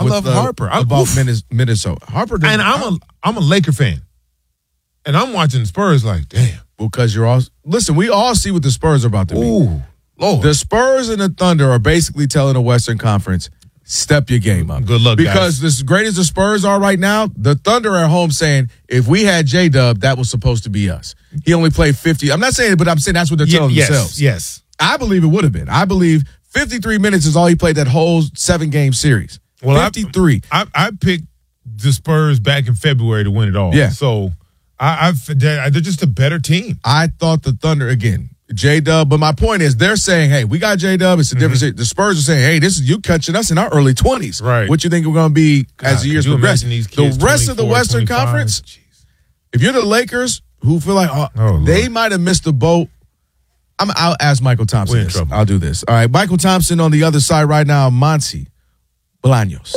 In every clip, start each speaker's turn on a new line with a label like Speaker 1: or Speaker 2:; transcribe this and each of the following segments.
Speaker 1: love Harper.
Speaker 2: About Minnesota. Harper.
Speaker 1: And I'm a Laker fan. And I'm watching the Spurs like, damn.
Speaker 2: Because you're all – listen, we all see what the Spurs are about to be.
Speaker 1: Ooh, Lord.
Speaker 2: The Spurs and the Thunder are basically telling the Western Conference, step your game up.
Speaker 1: Good luck,
Speaker 2: because
Speaker 1: guys.
Speaker 2: as great as the Spurs are right now, the Thunder are at home saying, if we had J-Dub, that was supposed to be us. He only played 50. I'm not saying it, but I'm saying that's what they're telling themselves.
Speaker 1: Yes.
Speaker 2: I believe it would have been. I believe 53 minutes is all he played that whole 7-game series.
Speaker 1: Well,
Speaker 2: 53.
Speaker 1: I picked the Spurs back in February to win it all.
Speaker 2: Yeah.
Speaker 1: So they're just a better team.
Speaker 2: I thought the Thunder, again, J-Dub, but my point is they're saying, hey, we got J-Dub. It's a different. The Spurs are saying, hey, this is you catching us in our early 20s.
Speaker 1: Right.
Speaker 2: What you think we're going to be as the years progress? The rest of the Western
Speaker 1: 25?
Speaker 2: Conference, if you're the Lakers who feel like they might have missed the boat, I'll ask Michael Thompson
Speaker 1: We're in
Speaker 2: this.
Speaker 1: trouble.
Speaker 2: I'll do this. All right, Michael Thompson on the other side right now, Monty Bolaños.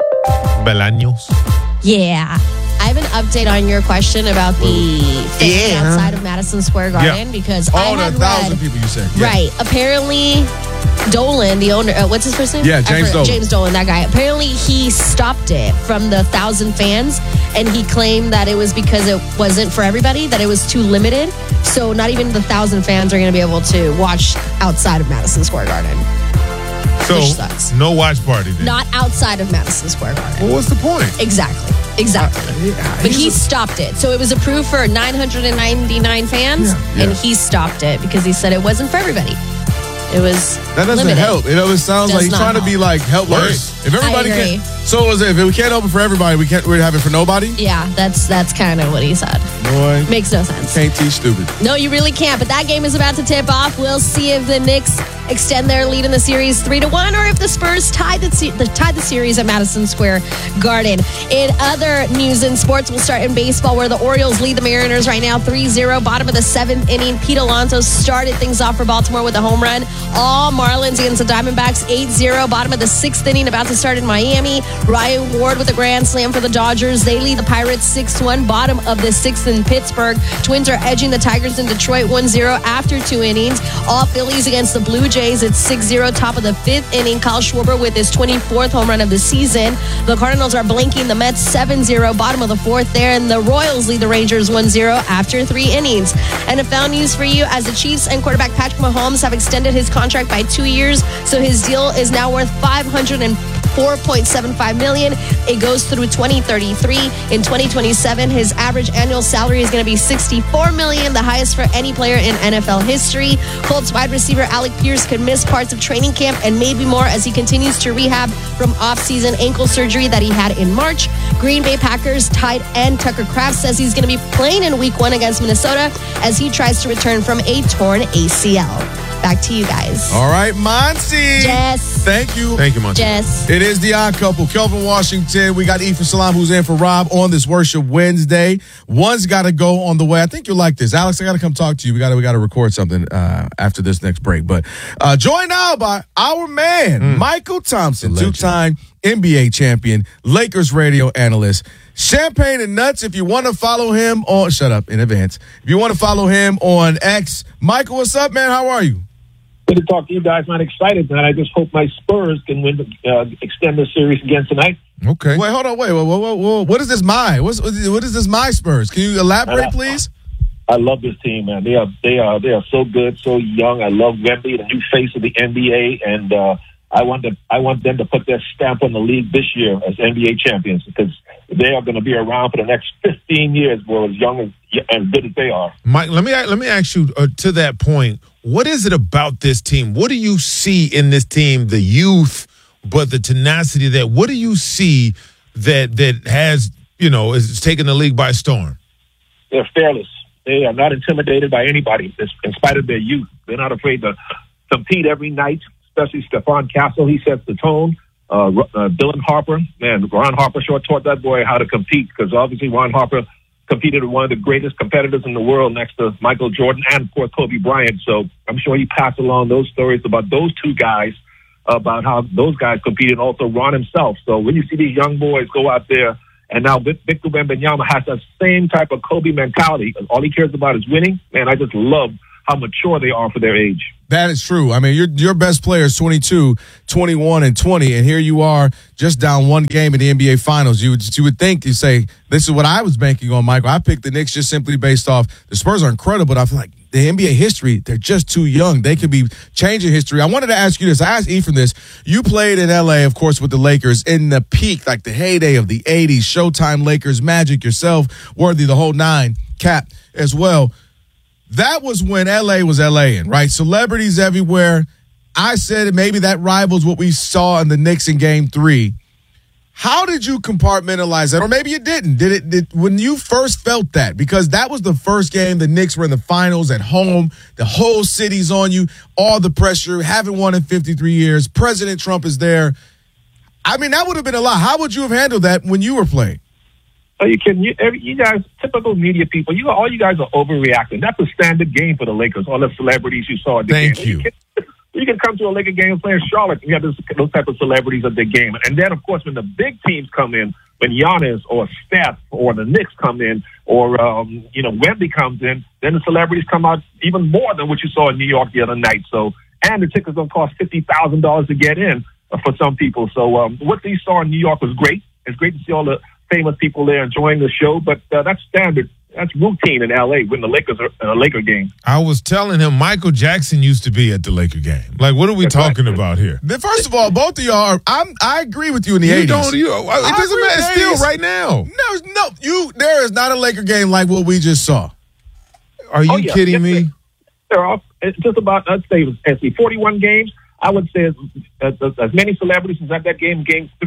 Speaker 3: Yeah. I have an update on your question about the fans outside of Madison Square Garden because I had
Speaker 2: 1,000
Speaker 3: read,
Speaker 2: people you said. Yeah.
Speaker 3: right, apparently Dolan, the owner, what's his first name?
Speaker 2: Yeah, James Dolan.
Speaker 3: James Dolan, that guy. Apparently he stopped it from the 1,000 fans and he claimed that it was because it wasn't for everybody, that it was too limited. So not even the 1,000 fans are going to be able to watch outside of Madison Square Garden.
Speaker 1: So
Speaker 3: Which sucks.
Speaker 1: no watch party then.
Speaker 3: Not outside of Madison Square Garden.
Speaker 1: Well, what's the point?
Speaker 3: Exactly. But he stopped it. So it was approved for 999 fans, and he stopped it because he said it wasn't for everybody. It was
Speaker 2: That doesn't
Speaker 3: limited.
Speaker 2: help. It always sounds like he's trying to be like help worse. If everybody
Speaker 3: I agree.
Speaker 2: can, so is it, if we can't open for everybody, we're having for nobody.
Speaker 3: Yeah, that's kind of what he said.
Speaker 2: Boy,
Speaker 3: Makes no sense.
Speaker 2: can't teach stupid.
Speaker 3: No, you really can't. But that game is about to tip off. We'll see if the Knicks extend their lead in the series 3-1, or if the Spurs tied the series at Madison Square Garden. In other news in sports, we'll start in baseball, where the Orioles lead the Mariners right now 3-0. Bottom of the 7th inning, Pete Alonso started things off for Baltimore with a home run. All Marlins against the Diamondbacks 8-0. Bottom of the 6th inning, about to start in Miami. Ryan Ward with a grand slam for the Dodgers. They lead the Pirates 6-1. Bottom of the 6th in Pittsburgh. Twins are edging the Tigers in Detroit 1-0 after 2 innings. All Phillies against the Blue Jays. It's 6-0. Top of the 5th inning, Kyle Schwarber with his 24th home run of the season. The Cardinals are blanking the Mets 7-0. Bottom of the 4th there. And the Royals lead the Rangers 1-0 after 3 innings. NFL news for you, as the Chiefs and quarterback Patrick Mahomes have extended his contract by 2 years. So his deal is now worth $504.75 million. It goes through 2033. In 2027, his average annual salary is going to be $64 million, the highest for any player in NFL history. Colts wide receiver Alec Pierce could miss parts of training camp and maybe more as he continues to rehab from off-season ankle surgery that he had in March. Green Bay Packers tight end Tucker Kraft says he's going to be playing in Week 1 against Minnesota as he tries to return from a torn ACL. Back to you guys.
Speaker 2: All right, Monty.
Speaker 3: Jess.
Speaker 2: Thank you.
Speaker 1: Thank you, Monty.
Speaker 3: Jess.
Speaker 2: It is the odd couple. Kelvin Washington. We got Ethan Salam, who's in for Rob on this Worship Wednesday. One's got to go on the way. I think you'll like this. Alex, I got to come talk to you. We got to record something after this next break. But joined now by our man, Michael Thompson, two-time NBA champion, Lakers radio analyst. Champagne and Nuts, if you want to follow him on, shut up in advance. If you want to follow him on X. Michael, what's up, man? How are you?
Speaker 4: Good to talk to you guys. I'm excited tonight. I just hope my Spurs can win, extend the series again tonight.
Speaker 1: Okay.
Speaker 2: Wait, hold on. Wait. What is this? What is this? My Spurs? Can you elaborate, please?
Speaker 4: I love this team, man. They are so good, so young. I love Wemby, the new face of the NBA, and I want them to put their stamp on the league this year as NBA champions, because they are going to be around for the next 15 years. We're as young and good as they are.
Speaker 1: Mike, let me ask you to that point. What is it about this team? What do you see in this team? The youth, but the tenacity. What do you see that has is taking the league by storm?
Speaker 4: They're fearless. They are not intimidated by anybody, in spite of their youth. They're not afraid to compete every night. Especially Stephon Castle, he sets the tone. Dylan Harper, man, Ron Harper sure taught that boy how to compete, because obviously Ron Harper competed with one of the greatest competitors in the world next to Michael Jordan and, of course, Kobe Bryant. So I'm sure he passed along those stories about those two guys, about how those guys competed, and also Ron himself. So when you see these young boys go out there, and now Victor Wembanyama has that same type of Kobe mentality. All he cares about is winning. Man, I just love how mature they are for their age.
Speaker 2: That is true. I mean, your best player is 22, 21, and 20, and here you are just down one game in the NBA Finals. You would think, you say, this is what I was banking on, Michael. I picked the Knicks just simply based off the Spurs are incredible, but I feel like the NBA history, they're just too young. They could be changing history. I wanted to ask you this. I asked Ephraim this. You played in L.A., of course, with the Lakers in the peak, like the heyday of the 80s, Showtime Lakers, Magic, yourself, Worthy, the whole nine, Cap as well. That was when L.A. was L.A.ing, right? Celebrities everywhere. I said maybe that rivals what we saw in the Knicks in Game 3. How did you compartmentalize that? Or maybe you didn't. Did when you first felt that? Because that was the first game the Knicks were in the finals at home. The whole city's on you. All the pressure. Haven't won in 53 years. President Trump is there. I mean, that would have been a lot. How would you have handled that when you were playing?
Speaker 4: Are you kidding? You guys, typical media people, all you guys are overreacting. That's a standard game for the Lakers. All the celebrities you saw at the game.
Speaker 1: Thank you.
Speaker 4: You can come to a Laker game and play in Charlotte, and you have those type of celebrities at the game. And then, of course, when the big teams come in, when Giannis or Steph or the Knicks come in, or Wemby comes in, then the celebrities come out even more than what you saw in New York the other night. So, and the tickets don't cost $50,000 to get in for some people. So, what they saw in New York was great. It's great to see all the famous people there enjoying the show, but that's standard. That's routine in L.A. when the Lakers are in a Laker game.
Speaker 1: I was telling him Michael Jackson used to be at the Laker game. Like, what are we talking about here?
Speaker 2: First of all, both of y'all I agree with you in the 80s.
Speaker 1: It doesn't matter. It's still right now.
Speaker 2: There is not a Laker game like what we just saw.
Speaker 1: Are you kidding me?
Speaker 4: There are. It's just about, let's say, 41 games. I would say as many celebrities as at that game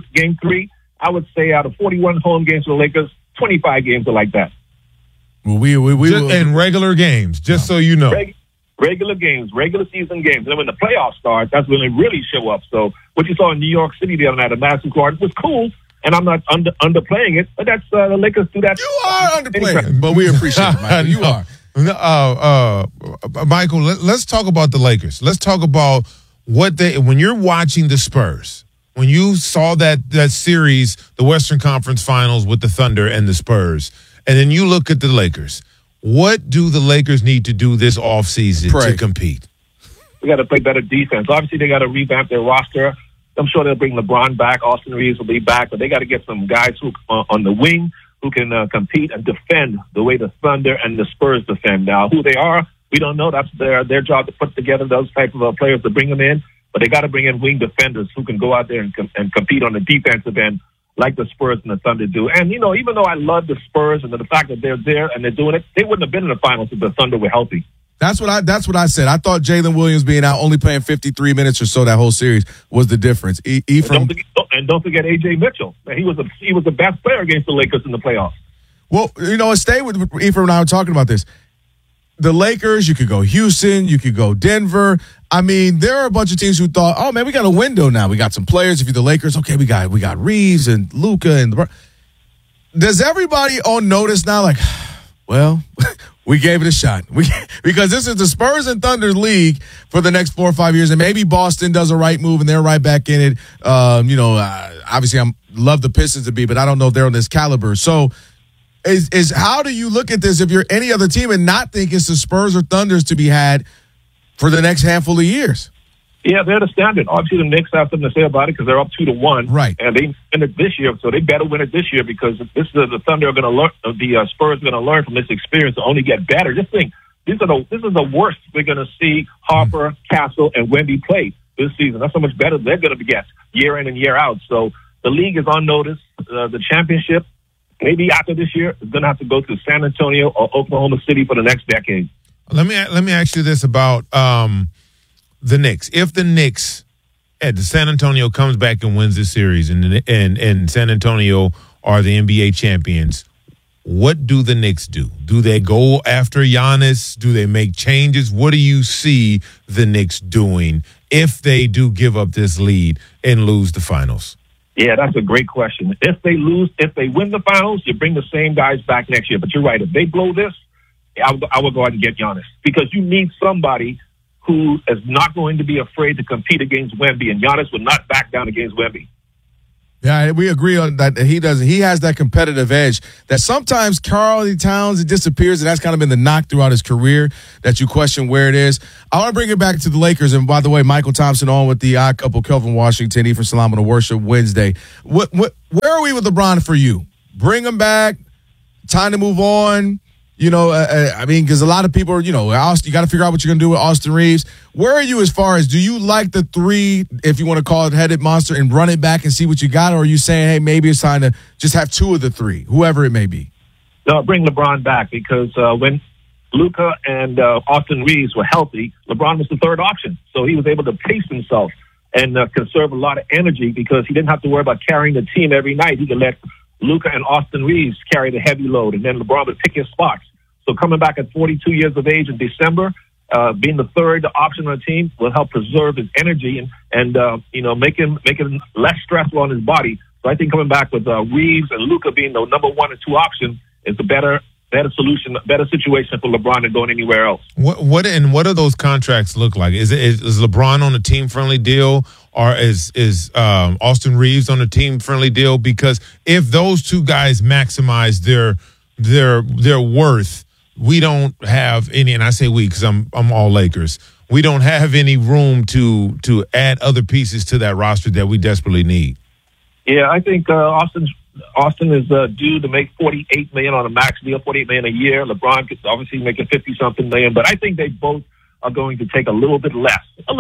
Speaker 4: 3. I would say out of 41 home games for the Lakers, 25 games are like that.
Speaker 2: Well, we
Speaker 1: in regular games, just so you know.
Speaker 4: Regular games, regular season games. And when the playoffs start, that's when they really show up. So what you saw in New York City the other night at Madison Square Garden was cool, and I'm not underplaying it, but that's the Lakers do that.
Speaker 2: You are underplaying it, but we appreciate it, Michael. You are.
Speaker 1: Michael, let's talk about the Lakers. Let's talk about when you're watching the Spurs. When you saw that series, the Western Conference Finals with the Thunder and the Spurs, and then you look at the Lakers, what do the Lakers need to do this offseason to compete?
Speaker 4: We got to play better defense. Obviously, they got to revamp their roster. I'm sure they'll bring LeBron back. Austin Reeves will be back, but they got to get some guys who on the wing who can compete and defend the way the Thunder and the Spurs defend. Now, who they are, we don't know. That's their job to put together those type of players to bring them in. But they got to bring in wing defenders who can go out there and compete on the defensive end like the Spurs and the Thunder do. And, even though I love the Spurs and the fact that they're there and they're doing it, they wouldn't have been in the finals if the Thunder were healthy.
Speaker 2: That's what I said. I thought Jalen Williams being out only playing 53 minutes or so that whole series was the difference.
Speaker 4: And don't forget A.J. Mitchell. He was the best player against the Lakers in the playoffs.
Speaker 2: Well, stay with Ephraim and I were talking about this. The Lakers, you could go Houston, you could go Denver. I mean, there are a bunch of teams who thought, oh, man, we got a window now. We got some players. If you're the Lakers, okay, we got Reeves and Luka and does everybody on notice now, like, well, we gave it a shot. Because this is the Spurs and Thunder league for the next 4 or 5 years, and maybe Boston does a right move and they're right back in it. Obviously, I love the Pistons to be, but I don't know if they're on this caliber. So is how do you look at this if you're any other team and not think it's the Spurs or Thunders to be had for the next handful of years?
Speaker 4: Yeah, they're the standard. Obviously, the Knicks have something to say about it because they're up 2-1,
Speaker 2: right?
Speaker 4: And they win it this year, so they better win it this year because this is the Thunder are going to learn. The Spurs are going to learn from this experience to only get better. Just think, this is the worst we're going to see Harper, Castle, and Wemby play this season. That's how much better they're going to get year in and year out. So the league is on notice. The championship, maybe after this year, is going to have to go to San Antonio or Oklahoma City for the next decade.
Speaker 1: Let me ask you this about the Knicks. If the Knicks at San Antonio comes back and wins this series and San Antonio are the NBA champions, what do the Knicks do? Do they go after Giannis? Do they make changes? What do you see the Knicks doing if they do give up this lead and lose the finals?
Speaker 4: Yeah, that's a great question. If they win the finals, you bring the same guys back next year. But you're right. If they blow this, I would go out and get Giannis because you need somebody who is not going to be afraid to compete against Wemby, and Giannis would not back down against Wemby.
Speaker 2: Yeah, we agree on that. He doesn't. He has that competitive edge that sometimes Karl Towns, it disappears, and that's kind of been the knock throughout his career that you question where it is. I want to bring it back to the Lakers. And by the way, Michael Thompson on with the odd couple, Kelvin Washington, Ephraim Salam on a Worship Wednesday. Where are we with LeBron for you? Bring him back. Time to move on. You know, I mean, because a lot of people are, you know, you got to figure out what you're going to do with Austin Reeves. Where are you as far as, do you like the three, if you want to call it headed monster, and run it back and see what you got? Or are you saying, hey, maybe it's time to just have two of the three, whoever it may be?
Speaker 4: No, bring LeBron back because when Luka and Austin Reeves were healthy, LeBron was the third option. So he was able to pace himself and conserve a lot of energy because he didn't have to worry about carrying the team every night. He could let Luka and Austin Reeves carry the heavy load, and then LeBron would pick his spots. So coming back at 42 years of age in December, being the third option on the team will help preserve his energy and you know, make him less stressful on his body. So I think coming back with Reeves and Luka being the number 1 and 2 option is a better solution, better situation for LeBron than going anywhere else.
Speaker 1: What do those contracts look like? Is LeBron on a team friendly deal, or is Austin Reeves on a team friendly deal? Because if those two guys maximize their worth, we don't have any, and I say we because I'm all Lakers. We don't have any room to add other pieces to that roster that we desperately need.
Speaker 4: Yeah, I think Austin is due to make $48 million on a max deal, $48 million a year. LeBron could obviously make a 50-something million, but I think they both are going to take a little bit less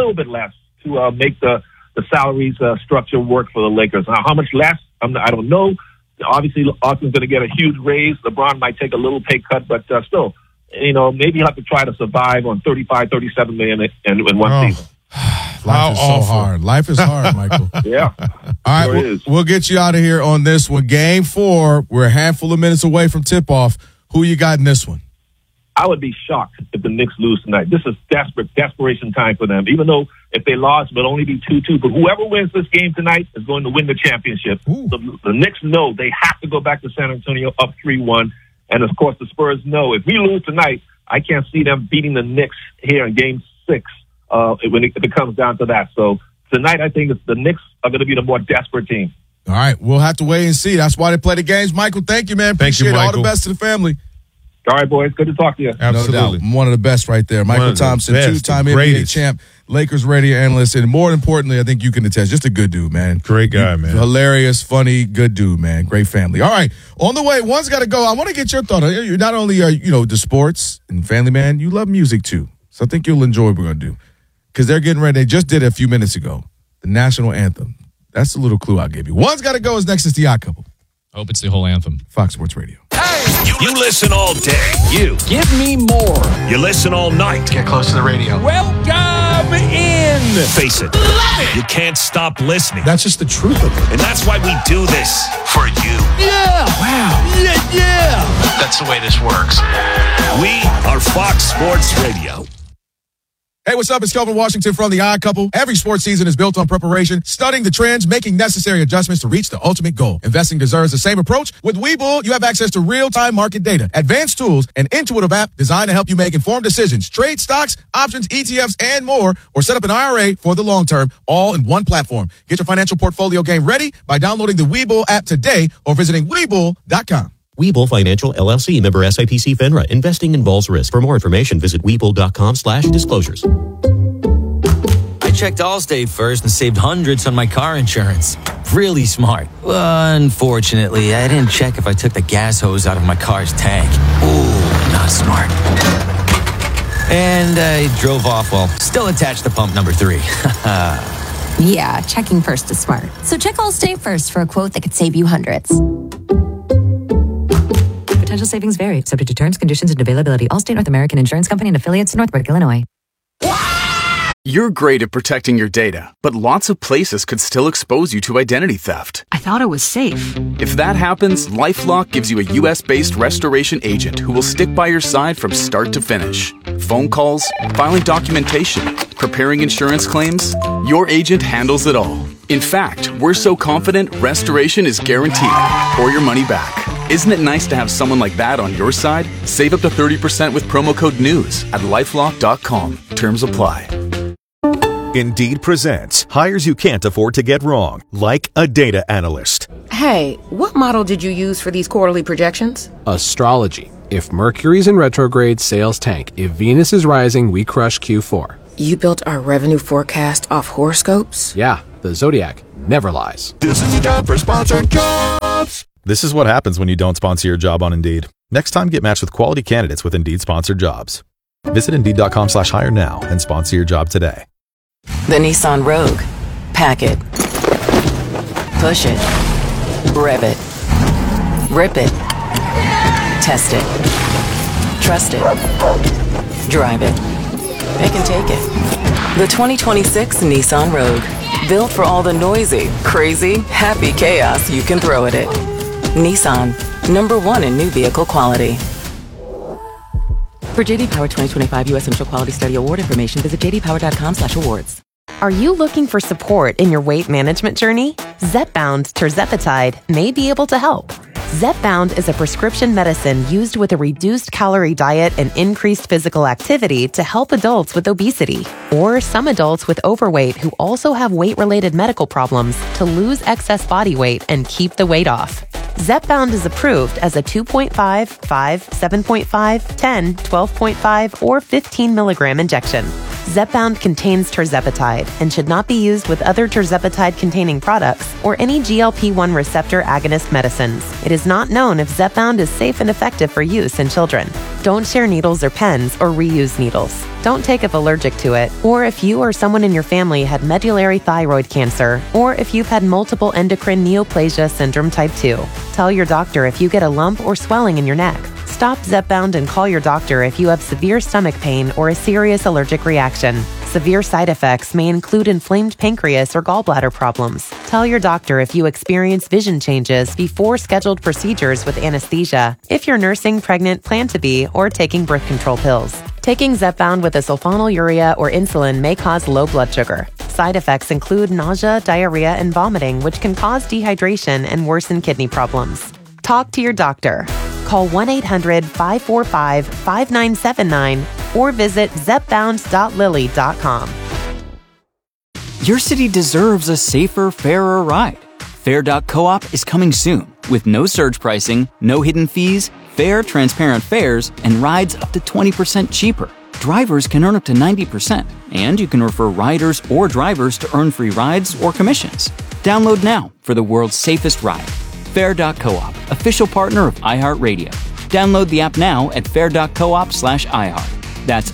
Speaker 4: to make the salaries structure work for the Lakers. Now, how much less? I don't know. Obviously, Austin's going to get a huge raise. LeBron might take a little pay cut, but still, you know, maybe he'll have to try to survive on $35-37 million in one season.
Speaker 2: Life is so hard. Life is hard, Michael.
Speaker 4: Yeah.
Speaker 2: All right, we'll get you out of here on this one. Game 4, we're a handful of minutes away from tip-off. Who you got in this one?
Speaker 4: I would be shocked if the Knicks lose tonight. This is desperation time for them. Even though if they lost, it'll only be 2-2. But whoever wins this game tonight is going to win the championship. So the Knicks know they have to go back to San Antonio up 3-1. And, of course, the Spurs know if we lose tonight, I can't see them beating the Knicks here in Game 6 if it comes down to that. So tonight, I think the Knicks are going to be the more desperate team.
Speaker 2: All right, we'll have to wait and see. That's why they play the games. Michael, thank you, man. Appreciate it. All the best to the family.
Speaker 4: All right, boys. Good to talk to you.
Speaker 1: Absolutely.
Speaker 2: No, one of the best right there. Michael Thompson, two-time NBA champ, Lakers radio analyst, and more importantly, I think you can attest, just a good dude, man.
Speaker 1: Great guy, man.
Speaker 2: Hilarious, funny, good dude, man. Great family. All right, on the way, one's got to go. I want to get your thought on it. Not only are you the sports and family man, you love music too. So I think you'll enjoy what we're going to do. Because they're getting ready. They just did it a few minutes ago. The national anthem. That's the little clue I'll give you. One's got to go is next is the Odd Couple.
Speaker 5: I hope it's the whole anthem.
Speaker 2: Fox Sports Radio.
Speaker 6: Hey! You listen all day. You.
Speaker 5: Give me more.
Speaker 6: You listen all night.
Speaker 5: Get close to the radio.
Speaker 6: Welcome in. Face it. Love it. You can't stop listening.
Speaker 5: That's just the truth of it.
Speaker 6: And that's why we do this. For you.
Speaker 5: Yeah. Wow. Yeah. That's the way this works.
Speaker 6: We are Fox Sports Radio.
Speaker 2: Hey, what's up? It's Kelvin Washington from The Odd Couple. Every sports season is built on preparation, studying the trends, making necessary adjustments to reach the ultimate goal. Investing deserves the same approach. With Webull, you have access to real-time market data, advanced tools, and intuitive app designed to help you make informed decisions, trade stocks, options, ETFs, and more, or set up an IRA for the long term, all in one platform. Get your financial portfolio game ready by downloading the Webull app today or visiting Webull.com.
Speaker 7: Webull Financial, LLC, member SIPC FINRA. Investing involves risk. For more information, visit Webull.com/disclosures.
Speaker 8: I checked Allstate first and saved hundreds on my car insurance. Really smart. Unfortunately, I didn't check if I took the gas hose out of my car's tank. Ooh, not smart. And I drove off while still attached to pump number 3.
Speaker 9: Yeah, checking first is smart. So check Allstate first for a quote that could save you hundreds.
Speaker 10: Potential savings vary, subject to terms, conditions, and availability. Allstate North American Insurance Company and affiliates, Northbrook, Illinois.
Speaker 11: You're great at protecting your data, but lots of places could still expose you to identity theft.
Speaker 10: I thought it was safe.
Speaker 11: If that happens, LifeLock gives you a U.S.-based restoration agent who will stick by your side from start to finish. Phone calls, filing documentation, preparing insurance claims, your agent handles it all. In fact, we're so confident restoration is guaranteed or your money back. Isn't it nice to have someone like that on your side? Save up to 30% with promo code NEWS at LifeLock.com. Terms apply.
Speaker 12: Indeed presents hires you can't afford to get wrong, like a data analyst.
Speaker 13: Hey, what model did you use for these quarterly projections?
Speaker 14: Astrology. If Mercury's in retrograde, sales tank. If Venus is rising, we crush Q4.
Speaker 13: You built our revenue forecast off horoscopes?
Speaker 14: Yeah, the Zodiac never lies.
Speaker 12: This is time for sponsored jobs. This is what happens when you don't sponsor your job on Indeed. Next time, get matched with quality candidates with Indeed sponsored jobs. Visit Indeed.com/hire now and sponsor your job today.
Speaker 13: The Nissan Rogue. Pack it. Push it. Rev it. Rip it. Test it. Trust it. Drive it. They can take it. The 2026 Nissan Rogue. Built for all the noisy, crazy, happy chaos you can throw at it. Nissan. #1 in new vehicle quality.
Speaker 10: For JD Power 2025 U.S. Central Quality Study Award information, visit jdpower.com/awards.
Speaker 15: Are you looking for support in your weight management journey? Zepbound tirzepatide may be able to help. Zepbound is a prescription medicine used with a reduced calorie diet and increased physical activity to help adults with obesity or some adults with overweight who also have weight-related medical problems to lose excess body weight and keep the weight off. Zepbound is approved as a 2.5, 5, 7.5, 10, 12.5, or 15 milligram injection. Zepbound contains tirzepatide and should not be used with other tirzepatide-containing products or any GLP-1 receptor agonist medicines. It is not known if Zepbound is safe and effective for use in children. Don't share needles or pens or reuse needles. Don't take if allergic to it, or if you or someone in your family had medullary thyroid cancer, or if you've had multiple endocrine neoplasia syndrome type 2. Tell your doctor if you get a lump or swelling in your neck. Stop Zepbound and call your doctor if you have severe stomach pain or a serious allergic reaction. Severe side effects may include inflamed pancreas or gallbladder problems. Tell your doctor if you experience vision changes before scheduled procedures with anesthesia, if you're nursing, pregnant, plan to be, or taking birth control pills. Taking Zepbound with a sulfonylurea or insulin may cause low blood sugar. Side effects include nausea, diarrhea, and vomiting, which can cause dehydration and worsen kidney problems. Talk to your doctor. Call 1-800-545-5979 or visit zepbound.lilly.com.
Speaker 16: Your city deserves a safer, fairer ride. Fair.coop is coming soon with no surge pricing, no hidden fees, fair, transparent fares, and rides up to 20% cheaper. Drivers can earn up to 90%, and you can refer riders or drivers to earn free rides or commissions. Download now for the world's safest ride. Fair.coop, official partner of iHeartRadio. Download the app now at fair.coop/iHeart. That's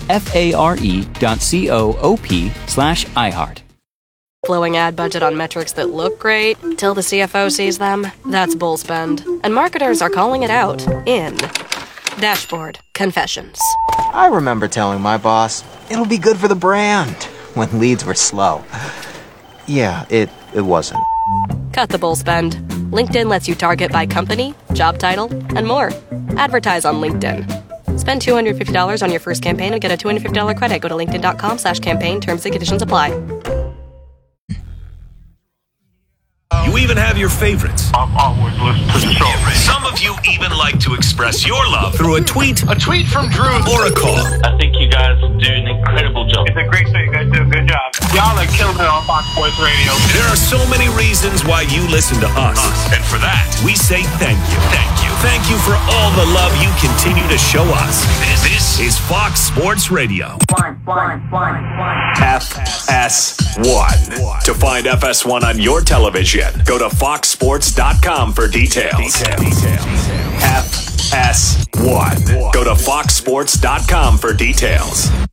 Speaker 16: FARE.coop/iHeart.
Speaker 17: Blowing ad budget on metrics that look great till the CFO sees them? That's bull spend. And marketers are calling it out in Dashboard Confessions.
Speaker 18: I remember telling my boss, it'll be good for the brand, when leads were slow. Yeah, it wasn't.
Speaker 17: Cut the bull spend. LinkedIn lets you target by company, job title, and more. Advertise on LinkedIn. Spend $250 on your first campaign and get a $250 credit. Go to linkedin.com/campaign. Terms and conditions apply.
Speaker 6: You even have your favorites.
Speaker 19: I'm always listening to the show.
Speaker 6: Some of you even like to express your love through a tweet.
Speaker 19: A tweet from Drew.
Speaker 6: Or a call.
Speaker 19: I think you guys do an incredible job. It's a great show. You guys do a good job. Y'all are killing it on Fox Sports Radio.
Speaker 6: There are so many reasons why you listen to us. And for that, we say thank you. Thank you. Thank you for all the love you continue to show us. This is Fox Sports Radio. FS1. To find FS1 on your television, go to foxsports.com for details. FS1. Go to foxsports.com for details.